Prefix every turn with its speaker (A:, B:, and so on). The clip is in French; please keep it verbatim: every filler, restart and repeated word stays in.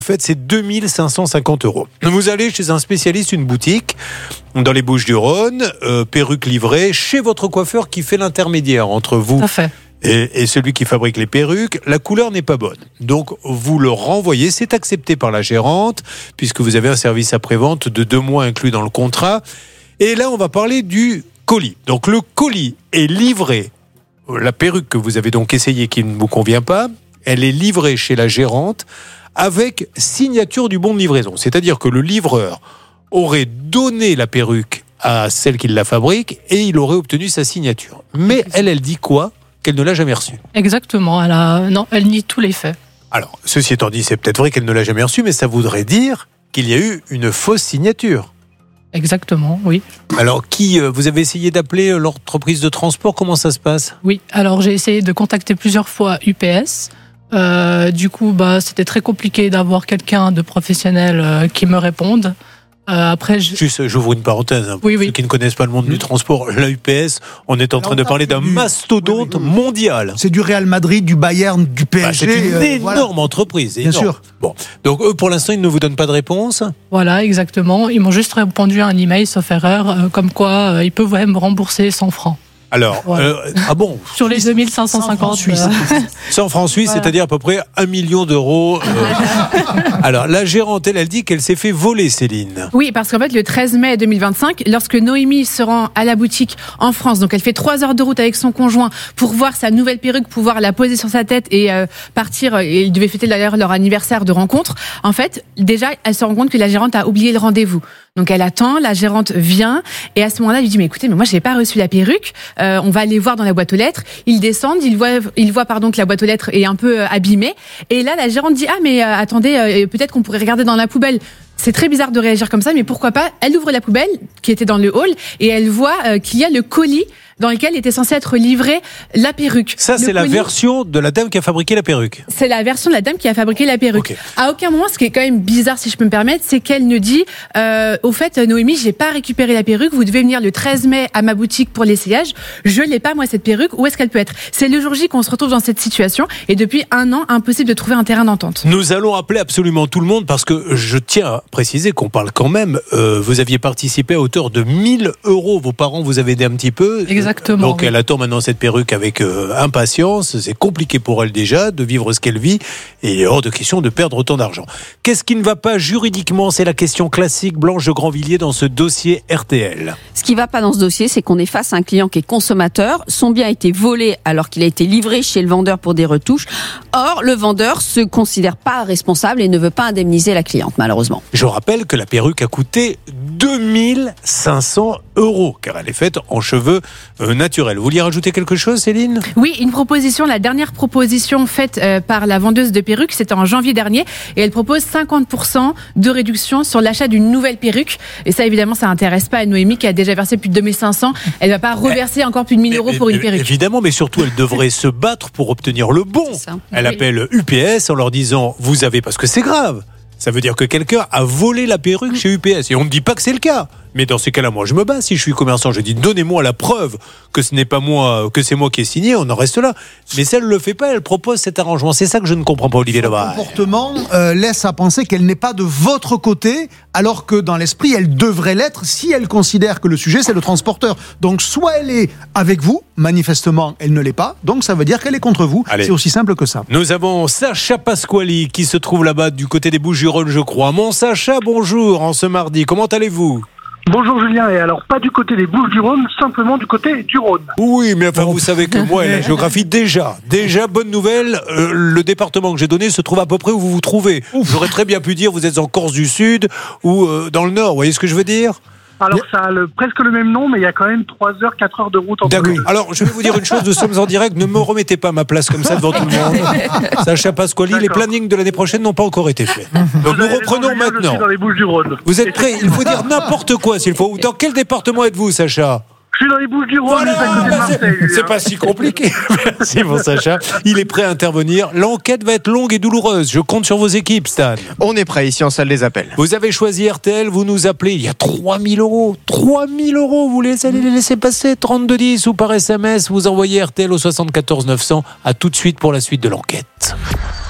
A: En fait, c'est deux mille cinq cent cinquante euros. Vous allez chez un spécialiste, une boutique, dans les Bouches-du-Rhône, euh, perruque livrée, chez votre coiffeur qui fait l'intermédiaire entre vous et, et celui qui fabrique les perruques. La couleur n'est pas bonne. Donc, vous le renvoyez. C'est accepté par la gérante, puisque vous avez un service après-vente de deux mois inclus dans le contrat. Et là, on va parler du colis. Donc, le colis est livré. La perruque que vous avez donc essayée qui ne vous convient pas, elle est livrée chez la gérante avec signature du bon de livraison. C'est-à-dire que le livreur aurait donné la perruque à celle qui la fabrique et il aurait obtenu sa signature. Mais elle, elle dit quoi ? Qu'elle ne l'a jamais reçue.
B: Exactement. Elle a... Non, elle nie tous les faits.
A: Alors, ceci étant dit, c'est peut-être vrai qu'elle ne l'a jamais reçue, mais ça voudrait dire qu'il y a eu une fausse signature.
B: Exactement, oui.
A: Alors, qui euh, vous avez essayé d'appeler l'entreprise de transport ? Comment ça se passe ?
B: Oui, alors j'ai essayé de contacter plusieurs fois U P S. Euh, du coup, bah, c'était très compliqué d'avoir quelqu'un de professionnel euh, qui me réponde. Euh, après, je...
A: Juste, j'ouvre une parenthèse. Hein, pour
B: oui,
A: ceux
B: oui.
A: qui ne connaissent pas le monde mmh. du transport, la U P S, on est en train de parler d'un mastodonte oui, oui, oui. mondial.
C: C'est du Real Madrid, du Bayern, du P S G.
A: Bah, c'est une
C: euh,
A: énorme
C: voilà.
A: entreprise.
C: Bien
A: énorme.
C: sûr.
A: Bon, donc eux, pour l'instant, ils ne vous donnent pas de réponse.
B: Voilà, exactement. Ils m'ont juste répondu à un email, sauf erreur, euh, comme quoi euh, ils peuvent me rembourser cent francs.
A: Alors, voilà. euh, ah bon
B: Sur les deux mille cinq cent cinquante
C: suisses.
B: Euh...
A: cent francs suisses, voilà. C'est-à-dire à peu près un million d'euros. Euh... Alors, la gérante, elle, elle dit qu'elle s'est fait voler, Céline.
D: Oui, parce qu'en fait, le treize mai deux mille vingt-cinq, lorsque Noémie se rend à la boutique en France, donc elle fait trois heures de route avec son conjoint pour voir sa nouvelle perruque, pouvoir la poser sur sa tête et euh, partir, et ils devaient fêter d'ailleurs leur anniversaire de rencontre. En fait, déjà, elle se rend compte que la gérante a oublié le rendez-vous. Donc elle attend, la gérante vient et à ce moment-là, elle lui dit mais écoutez, mais moi j'ai pas reçu la perruque. Euh, on va aller voir dans la boîte aux lettres. Ils descendent, ils voient, ils voient pardon que la boîte aux lettres est un peu euh, abîmée. Et là, la gérante dit ah mais euh, attendez, euh, peut-être qu'on pourrait regarder dans la poubelle. C'est très bizarre de réagir comme ça, mais pourquoi pas ? Elle ouvre la poubelle qui était dans le hall et elle voit euh, qu'il y a le colis dans lequel était censée être livrée la perruque.
A: Ça,
D: le
A: c'est
D: colis,
A: la version de la dame qui a fabriqué la perruque.
D: C'est la version de la dame qui a fabriqué la perruque. Okay. À aucun moment, ce qui est quand même bizarre, si je peux me permettre, c'est qu'elle ne dit euh, au fait, Noémie, j'ai pas récupéré la perruque. Vous devez venir le treize mai à ma boutique pour l'essayage. Je l'ai pas, moi, cette perruque. Où est-ce qu'elle peut être ? C'est le jour J qu'on se retrouve dans cette situation et depuis un an, impossible de trouver un terrain d'entente.
A: Nous allons appeler absolument tout le monde parce que je tiens à préciser qu'on parle quand même. Euh, vous aviez participé à hauteur de mille euros. Vos parents vous avaient aidé un petit peu.
B: Exactement.
A: Donc, oui. Elle attend maintenant cette perruque avec euh, impatience. C'est compliqué pour elle déjà de vivre ce qu'elle vit et il est hors de question de perdre autant d'argent. Qu'est-ce qui ne va pas juridiquement ? C'est la question classique, Blanche de Grandvilliers, dans ce dossier R T L.
E: Ce qui ne va pas dans ce dossier, c'est qu'on est face à un client qui est consommateur. Son bien a été volé alors qu'il a été livré chez le vendeur pour des retouches. Or, le vendeur se considère pas responsable et ne veut pas indemniser la cliente, malheureusement.
A: Je rappelle que la perruque a coûté deux mille cinq cents euros, car elle est faite en cheveux euh, naturels. Vous vouliez rajouter quelque chose, Céline ?
D: Oui, une proposition, la dernière proposition faite euh, par la vendeuse de perruques, c'était en janvier dernier, et elle propose cinquante pour cent de réduction sur l'achat d'une nouvelle perruque. Et ça, évidemment, ça n'intéresse pas à Noémie, qui a déjà versé plus de deux mille cinq cents. Elle ne va pas reverser encore plus de mille euros pour une perruque.
A: Évidemment, mais surtout, elle devrait se battre pour obtenir le bon. Elle oui. appelle U P S en leur disant, vous avez, parce que c'est grave. Ça veut dire que quelqu'un a volé la perruque chez U P S. Et on ne dit pas que c'est le cas. Mais dans ces cas-là, moi, je me bats. Si je suis commerçant, je dis, donnez-moi la preuve que ce n'est pas moi, que c'est moi qui ai signé. On en reste là. Mais si elle ne le fait pas, elle propose cet arrangement. C'est ça que je ne comprends pas, Olivier Labarre.
C: Son comportement euh, laisse à penser qu'elle n'est pas de votre côté, alors que dans l'esprit, elle devrait l'être si elle considère que le sujet, c'est le transporteur. Donc, soit elle est avec vous, manifestement, elle ne l'est pas. Donc, ça veut dire qu'elle est contre vous. Allez. C'est aussi simple que ça.
A: Nous avons Sacha Pasquali qui se trouve là-bas du côté des Bouches-du-Rhône, je crois. Mon Sacha, bonjour en ce mardi. Comment allez-vous ?
F: Bonjour Julien, et alors pas du côté des Bouches-du-Rhône, simplement du côté du Rhône.
A: Oui, mais enfin vous savez que moi et la géographie, déjà, déjà bonne nouvelle, euh, le département que j'ai donné se trouve à peu près où vous vous trouvez. Ouf. J'aurais très bien pu dire vous êtes en Corse du Sud ou euh, dans le Nord, vous voyez ce que je veux dire ?
F: Alors ça a le, presque le même nom, mais il y a quand même trois heures, quatre heures de route entre
A: D'accord.
F: nous.
A: Alors je vais vous dire une chose, nous sommes en direct, ne me remettez pas ma place comme ça devant tout le monde. Sacha Pasquali, les plannings de l'année prochaine n'ont pas encore été faits. Donc nous reprenons maintenant.
F: Je suis dans les Bouches-du-Rhône.
A: Vous êtes prêts ? Il faut dire n'importe quoi s'il faut. Dans quel département êtes-vous, Sacha ?
F: Je suis dans les Bouches-du-Rhône,
A: voilà,
F: à côté de Marseille.
A: C'est, c'est pas si compliqué. Merci mon Sacha. Il est prêt à intervenir. L'enquête va être longue et douloureuse. Je compte sur vos équipes, Stan.
G: On est prêt ici en salle des appels.
A: Vous avez choisi R T L, vous nous appelez. Il y a trois mille euros. trois mille euros, vous les allez les laisser passer. trente-deux dix ou par S M S, vous envoyez R T L au soixante-quatorze neuf cents. À tout de suite pour la suite de l'enquête.